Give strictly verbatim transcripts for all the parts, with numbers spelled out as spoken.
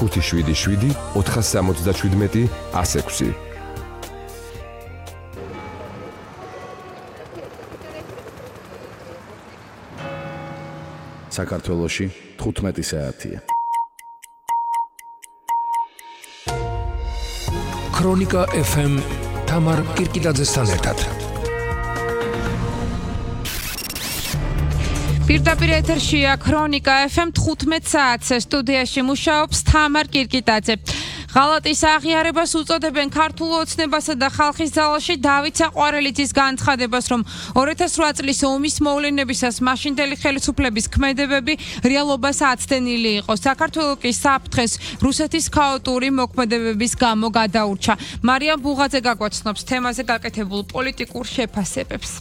ხუთი შვიდი შვიდი ოთხას სამოცდაშვიდმეტი ას ექვსი. საქართველოში თხუთმეტი საათია. ქრონიკა ეფ ემ თამარ კირკიტაძესთან ერთად. პირდაპირ ეთერშია ქრონიკა ეფ ემ თხუთმეტ საათზე სტუდიაში მუშაობს თამარ კირკიტაძე. ღალატის აღიარებას უწოდებენ ქართულ ოცნებასა და ხალხის ძალაში დავით საყვარელიძის განცხადებას, რომ ორი ათას რვა წლის ომის მოვლენებისას მაშინდელი ხელისუფლების ქმედებები რეალობას აცდენილი იყო. საქართველო კი საფრთხეს რუსეთის ქაოტური მოქმედებების გამო გადაურჩა. მარიამ ბუღაძე გაგვაცნობს თემაზე გაკეთებულ პოლიტიკურ შეფასებებს.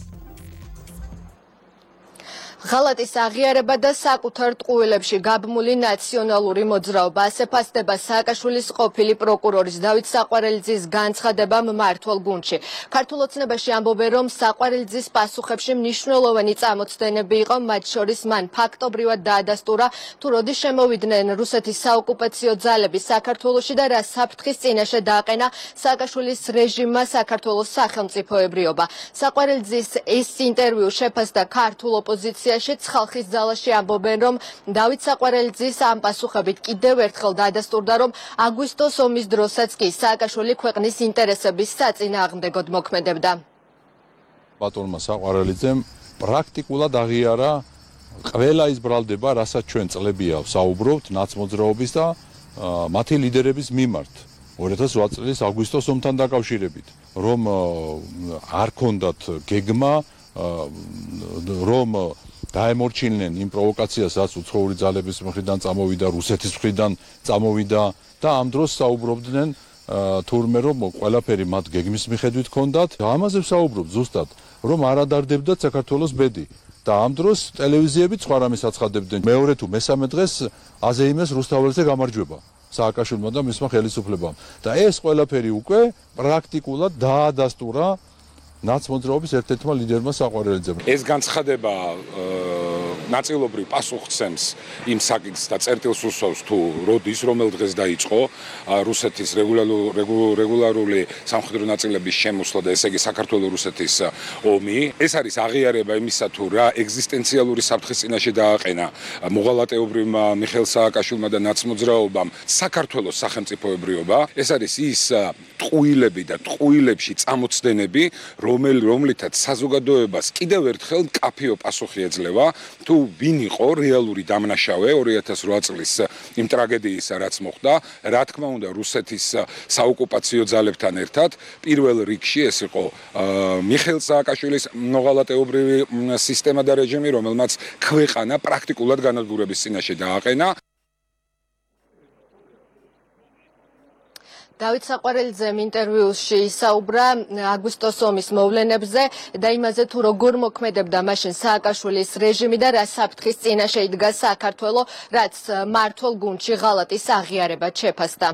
ღალატის აღიარება და საკუთარ ტყუილებში გაბმული ნაციონალური მოძრაობა ასე ფასდება სააკაშვილის ყოფილი პროკურორის დავით საყვარელიძის განცხადება მმართველ გუნდში. ქართულ ოცნებაში ამბობენ, რომ საყვარელიძის პასუხებში მნიშვნელოვანი წამოწდენები იყო, მათ შორის მან ფაქტობრივად დაადასტურა, თუ როდის შემოვიდნენ რუსეთის საოკუპაციო ძალები საქართველოში და რა საფრთხის წინაშე დააყენა სააკაშვილის რეჟიმმა საქართველოს სახელმწიფოებრიობა. საყვარელიძის ეს ინტერვიუ შეფასდა ქართულ ოპოზიციას ხალხის ძალაში ამბობენ, რომ დავით საყვარელიძის ამ პასუხებით კიდევ ერთხელ დაადასტურდა, რომ აგვისტოს ომის დროსაც კი სააკაშვილი ქვეყნის ინტერესების საწინააღმდეგოდ მოქმედებდა. ბატონმა საყვარელიძემ პრაქტიკულად აღიარა ყველა ის ბრალდება, რასაც ჩვენ წლებია საუბრობთ ნაცმოძრაობის და მათი ლიდერების მიმართ ორი ათას რვა წლის აგვისტოს ომთან დაკავშირებით, რომ არ ქონდათ გეგმა, რომ დაემორჩილნენ იმ პროვოკაციას, რაც უცხოური ძალების მხრიდან წამოვიდა, რუსეთის მხრიდან წამოვიდა და ამ დროს საუბრობდნენ თურმე, რომ ყველაფერი მათ გეგმის მიხედვით ჰქონდათ. ამაზე საუბრობ ზუსტად, რომ არ ადარდებდათ საქართველოს ბედი. და ამ დროს ტელევიზიები სხვა რამეს აცხადებდნენ. მეორე თუ მესამე დღეს აზეიმეს რუსთაველზე გამარჯვება სააკაშვილმა და მისმა ხელისუფლებამ. და ეს ყველაფერი უკვე პრაქტიკულად დაადასტურა ნაცმოძრაობის ერთ-ერთმა ლიდერმა საყვარელიძემ. ეს განცხადება ნაწილობრივ პასუხცემს იმ საკითხს და წერტილს უსვავს, თუ როდის რომელ დღეს დაიწყო რუსეთის რეგულარული სამხედრო ნაწილების შემოსვლა და ესე იგი საქართველო-რუსეთის ომი. ეს არის აღიარება იმისა, თუ რა ეგზისტენციალური საფრთხის წინაშე დააყენა მოღალატეობრივმა მიხეილ სააკაშვილმა და ნაცმოძრაობამ საქართველოს სახელმწიფოებრიობა. ეს არის ის ტყუილები და ტყუილებში წამოწდენები, რომლითაც საზოგადოებას კიდევ ერთხელ მკაფიო პასუხი ეძლევა, თუ ვინ იყო რეალური დამნაშავე ორი ათას რვა წლის იმ ტრაგედიისა, რაც მოხდა, რა თქმა უნდა რუსეთის საოკუპაციო ძალებთან ერთად. პირველ რიგში ეს იყო მიხეილ სააკაშვილის მოღალატეობრივი სისტემა და რეჟიმი, რომელმაც ქვეყანა პრაქტიკულად განადგურების წინაშე დააყენა. დავით საყვარელიძემ ინტერვიუში ისაუბრა აგვისტოს ომის მოვლენებზე და იმაზე, თუ როგორ მოქმედებდა მაშინ სააკაშვილის რეჟიმი და რა საფრთხის წინაშე იდგა საქართველო, რაც მმართველ გუნდში ღალატის აღიარებად შეფასდა.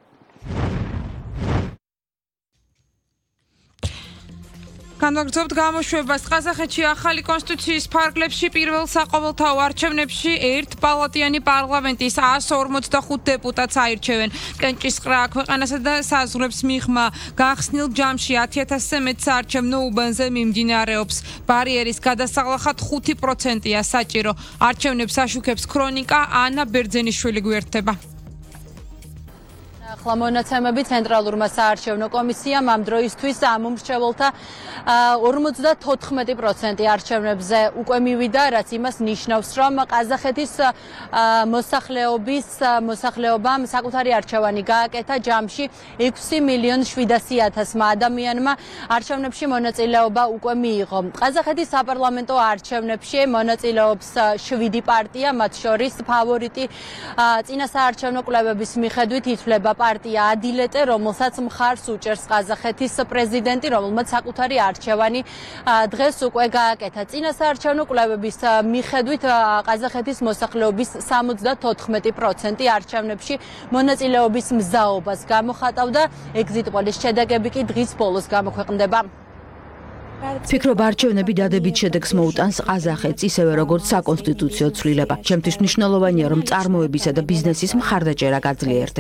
განვაგრძობთ გამოშვებას. ყაზახეთში ახალი კონსტიტუციის ფარგლებში პირველ საყოველთაო არჩევნებში ერთპალატიანი პარლამენტის ას ორმოცდახუთ დეპუტატს აირჩევენ. კენჭისყრა ქვეყანასა და საზღვრებს მიღმა გახსნილ ჯამში ათი ათასზე მეტ საარჩევნო უბანზე მიმდინარეობს. ბარიერის გადასაღლახად ხუთი პროცენტია საჭირო. არჩევნებს აშუქებს ქრონიკა, ანა ბერძენიშვილი გვერდება. ახლა მონაცემები ცენტრალურმა საარჩევნო კომისიამ ამ დროისთვის ამომრჩეველთა ორმოცდათოთხმეტი პროცენტი არჩევნებზე უკვე მივიდა, რაც იმას ნიშნავს, რომ ყაზახეთის მოსახლეობის მოსახლეობამ საკუთარი არჩევანი გააკეთა ჯამში ექვსი მილიონი შვიდასი ათასმა ადამიანმა არჩევნებში მონაწილეობა უკვე მიიღო. ყაზახეთის საპარლამენტო არჩევნებში მონაწილეობს შვიდი პარტია, მათ შორის ფავორიტი წინასაარჩევნო კვლევების მიხედვით ითვლება პარტია ადილეტე, რომელსაც მხარს უჭერს ყაზახეთის პრეზიდენტი, რომელმაც საკუთარი არჩევანი დღეს უკვე გააკეთა. წინასაარჩევნო კვლევების მიხედვით ყაზახეთის მოსახლეობის სამოცდათოთხმეტი პროცენტი არჩევნებში მონაწილეობის მზაობას გამოხატავდა. ეგზიტ პოლის შედეგები კი დღის ბოლოს გამოქვეყნდება. ფიქრობ არჩევნები დადებით შედეგს მოუტანს ყაზახეთს, ისევე როგორც საკონსტიტუციო ცვლილება. ჩემთვის მნიშვნელოვანია, რომ წარმოებისა და ბიზნესის მხარდაჭერა გაძლიერდეს.